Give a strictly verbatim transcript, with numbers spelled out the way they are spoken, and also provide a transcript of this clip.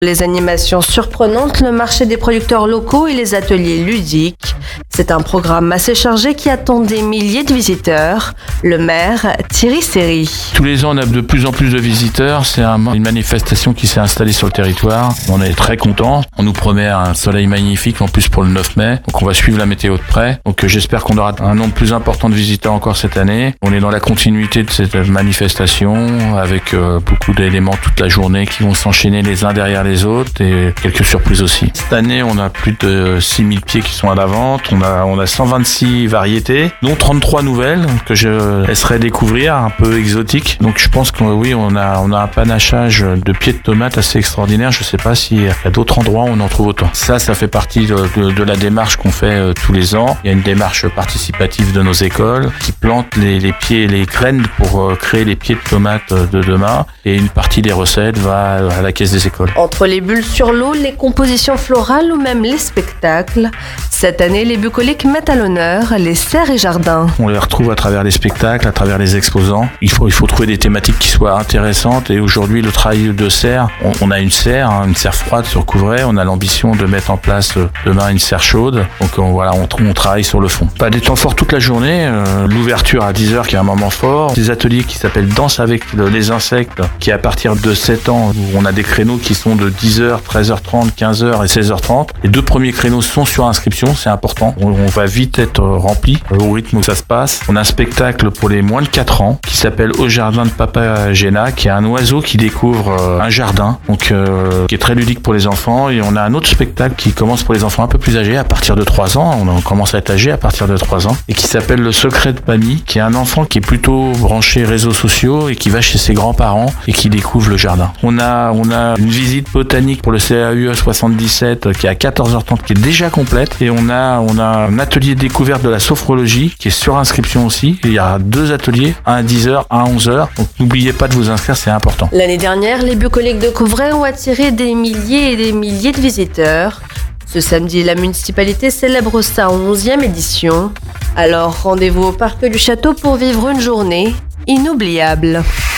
Les animations surprenantes, le marché des producteurs locaux et les ateliers ludiques. C'est un programme assez chargé qui attend des milliers de visiteurs. Le maire, Thierry Seri. Tous les ans, on a de plus en plus de visiteurs. C'est un, une manifestation qui s'est installée sur le territoire. On est très contents. On nous promet un soleil magnifique, en plus pour le neuf mai. Donc on va suivre la météo de près. Donc j'espère qu'on aura un nombre plus important de visiteurs encore cette année. On est dans la continuité de cette manifestation avec euh, beaucoup d'éléments toute la journée qui vont s'enchaîner les uns derrière les autres et quelques surprises aussi. Cette année, on a plus de six mille pieds qui sont à la vente. On a, on a cent vingt-six variétés, dont trente-trois nouvelles que je laisserai découvrir, un peu exotiques. Donc je pense que oui, on a, on a un panachage de pieds de tomates assez extraordinaire. Je sais pas s'il y a d'autres endroits où on en trouve autant. Ça, ça fait partie de, de, de la démarche qu'on fait euh, tous les ans. Il y a une démarche participative de nos écoles qui plantent les, les pieds et les graines pour euh, créer les pieds de tomates de demain. Et une partie des recettes va à la caisse des écoles. Entre les bulles sur l'eau, les compositions florales ou même les spectacles, cette année, les bucoliques mettent à l'honneur les serres et jardins. On les retrouve à travers les spectacles, à travers les exposants. Il faut, il faut trouver des thématiques qui soient intéressantes. Et aujourd'hui, le travail de serre, on, on a une serre, hein, une serre froide sur Couvray. On a l'ambition de mettre en place euh, demain une serre chaude. Donc on, voilà, on, on travaille sur le fond. Pas des temps forts toute la journée. Euh, l'ouverture à dix heures qui est un moment fort. Des ateliers qui s'appellent Danse avec le, les insectes, qui est à partir de sept ans, où on a des créneaux qui sont de dix heures, treize heures trente, quinze heures et seize heures trente. Les deux premiers créneaux sont sur inscription, c'est important. On, on va vite être rempli au rythme où ça se passe. On a un spectacle pour les moins de quatre ans qui s'appelle Au jardin de Papa Géna, qui est un oiseau qui découvre euh, un jardin, donc euh, qui est très ludique pour les enfants. Et on a un autre spectacle qui commence pour les enfants un peu plus âgés, à partir de trois ans. On, on commence à être âgé à partir de trois ans, et qui s'appelle Le secret de Mamie, qui est un enfant qui est plutôt branché réseaux sociaux et qui va chez ses grands-parents et qui découvre le jardin. On a, on a une visite botanique pour le C A U E soixante-dix-sept qui est à quatorze heures trente, qui est déjà complète. Et on a, on a un atelier de découverte de la sophrologie qui est sur inscription aussi. Et il y a deux ateliers, un à dix heures, un à onze heures. Donc n'oubliez pas de vous inscrire, c'est important. L'année dernière, les bucoliques de Couvray ont attiré des milliers et des milliers de visiteurs. Ce samedi, la municipalité célèbre sa onzième édition. Alors rendez-vous au parc du château pour vivre une journée inoubliable.